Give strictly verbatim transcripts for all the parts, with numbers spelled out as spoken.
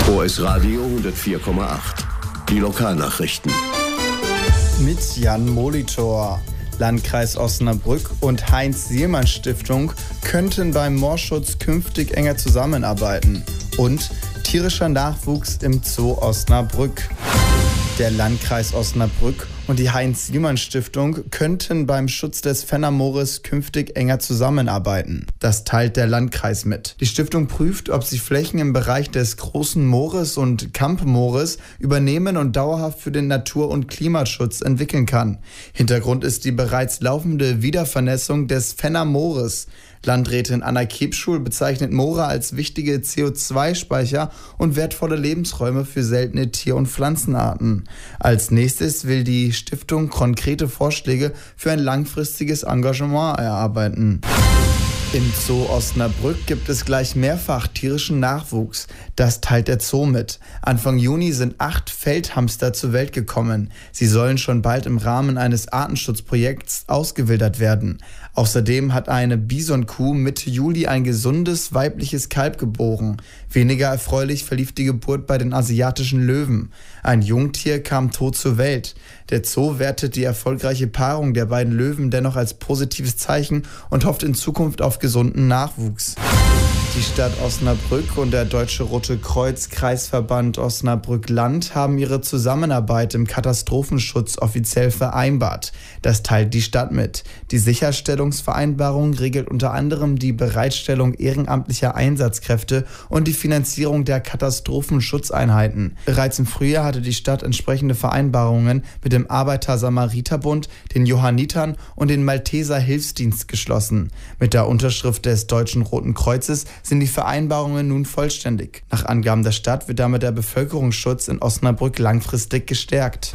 O S Radio hundertvier Komma acht. Die Lokalnachrichten. Mit Jan Molitor. Landkreis Osnabrück und Heinz-Sielmann-Stiftung könnten beim Moorschutz künftig enger zusammenarbeiten. Und tierischer Nachwuchs im Zoo Osnabrück. Der Landkreis Osnabrück und die Heinz-Sielmann-Stiftung könnten beim Schutz des Fennermoores künftig enger zusammenarbeiten. Das teilt der Landkreis mit. Die Stiftung prüft, ob sie Flächen im Bereich des Großen Moores und Kampmoores übernehmen und dauerhaft für den Natur- und Klimaschutz entwickeln kann. Hintergrund ist die bereits laufende Wiedervernässung des Fennermoores. Landrätin Anna Kebschul bezeichnet Moore als wichtige C O zwei Speicher und wertvolle Lebensräume für seltene Tier- und Pflanzenarten. Als nächstes will die Stiftung konkrete Vorschläge für ein langfristiges Engagement erarbeiten. Im Zoo Osnabrück gibt es gleich mehrfach tierischen Nachwuchs. Das teilt der Zoo mit. Anfang Juni sind acht Feldhamster zur Welt gekommen. Sie sollen schon bald im Rahmen eines Artenschutzprojekts ausgewildert werden. Außerdem hat eine Bisonkuh Mitte Juli ein gesundes weibliches Kalb geboren. Weniger erfreulich verlief die Geburt bei den asiatischen Löwen. Ein Jungtier kam tot zur Welt. Der Zoo wertet die erfolgreiche Paarung der beiden Löwen dennoch als positives Zeichen und hofft in Zukunft auf gesunden Nachwuchs. Die Stadt Osnabrück und der Deutsche Rote Kreuz Kreisverband Osnabrück-Land haben ihre Zusammenarbeit im Katastrophenschutz offiziell vereinbart. Das teilt die Stadt mit. Die Sicherstellungsvereinbarung regelt unter anderem die Bereitstellung ehrenamtlicher Einsatzkräfte und die Finanzierung der Katastrophenschutzeinheiten. Bereits im Frühjahr hatte die Stadt entsprechende Vereinbarungen mit dem Arbeiter-Samariter-Bund, den Johannitern und den Malteser Hilfsdienst geschlossen. Mit der Unterschrift des Deutschen Roten Kreuzes sind die Vereinbarungen nun vollständig. Nach Angaben der Stadt wird damit der Bevölkerungsschutz in Osnabrück langfristig gestärkt.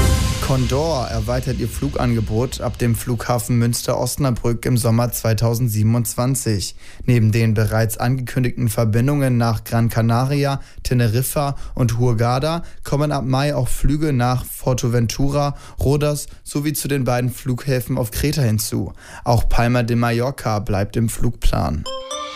Condor erweitert ihr Flugangebot ab dem Flughafen Münster-Osnabrück im Sommer zweitausendsiebenundzwanzig. Neben den bereits angekündigten Verbindungen nach Gran Canaria, Teneriffa und Hurghada kommen ab Mai auch Flüge nach Forteventura, Rodas sowie zu den beiden Flughäfen auf Kreta hinzu. Auch Palma de Mallorca bleibt im Flugplan.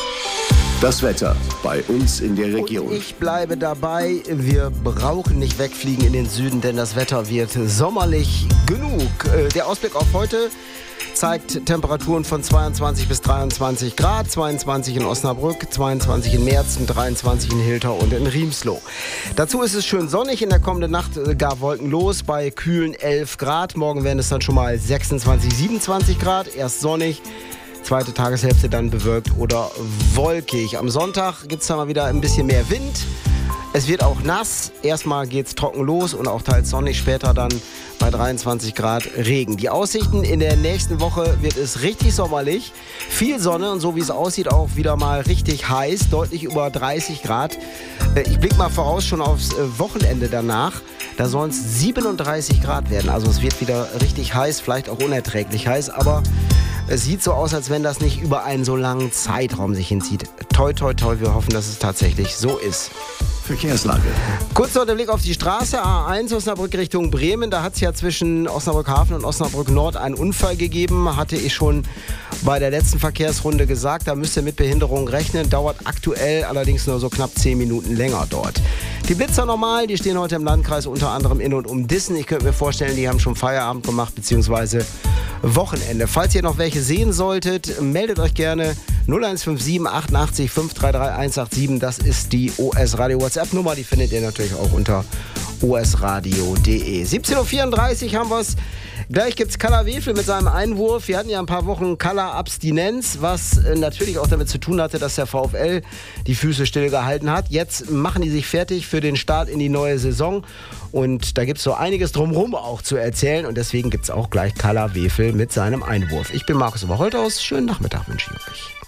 Das Wetter bei uns in der Region. Und ich bleibe dabei, wir brauchen nicht wegfliegen in den Süden, denn das Wetter wird sommerlich genug. Der Ausblick auf heute zeigt Temperaturen von zweiundzwanzig bis dreiundzwanzig Grad, zweiundzwanzig in Osnabrück, zweiundzwanzig in Meerzen, dreiundzwanzig in Hilter und in Riemsloh. Dazu ist es schön sonnig, in der kommenden Nacht gar wolkenlos bei kühlen elf Grad. Morgen werden es dann schon mal sechsundzwanzig, siebenundzwanzig Grad, erst sonnig. Zweite Tageshälfte dann bewölkt oder wolkig. Am Sonntag gibt es dann mal wieder ein bisschen mehr Wind. Es wird auch nass. Erstmal geht es trocken los und auch teils sonnig. Später dann bei dreiundzwanzig Grad Regen. Die Aussichten: in der nächsten Woche wird es richtig sommerlich. Viel Sonne und so wie es aussieht auch wieder mal richtig heiß. Deutlich über dreißig Grad. Ich blicke mal voraus schon aufs Wochenende danach. Da sollen es siebenunddreißig Grad werden. Also es wird wieder richtig heiß, vielleicht auch unerträglich heiß. Aber es sieht so aus, als wenn das nicht über einen so langen Zeitraum sich hinzieht. Toi, toi, toi, wir hoffen, dass es tatsächlich so ist. Verkehrslage. Kurz noch der Blick auf die Straße. A eins Osnabrück Richtung Bremen. Da hat es ja zwischen Osnabrück Hafen und Osnabrück Nord einen Unfall gegeben. Hatte ich schon bei der letzten Verkehrsrunde gesagt. Da müsst ihr mit Behinderung rechnen. Dauert aktuell allerdings nur so knapp zehn Minuten länger dort. Die Blitzer normal, die stehen heute im Landkreis unter anderem in und um Dissen. Ich könnte mir vorstellen, die haben schon Feierabend gemacht, beziehungsweise Wochenende. Falls ihr noch welche sehen solltet, meldet euch gerne null eins fünf sieben achtundachtzig fünf drei drei eins acht sieben. Das ist die O S Radio WhatsApp-Nummer. Die findet ihr natürlich auch unter o s radio punkt de. siebzehn Uhr vierunddreißig haben wir es. Gleich gibt es Kalla Wefel mit seinem Einwurf. Wir hatten ja ein paar Wochen Kalla-Abstinenz, was äh, natürlich auch damit zu tun hatte, dass der VfL die Füße stillgehalten hat. Jetzt machen die sich fertig für den Start in die neue Saison. Und da gibt es so einiges drumherum auch zu erzählen. Und deswegen gibt es auch gleich Kalla Wefel mit seinem Einwurf. Ich bin Markus Oberholthaus. Schönen Nachmittag wünsche ich euch.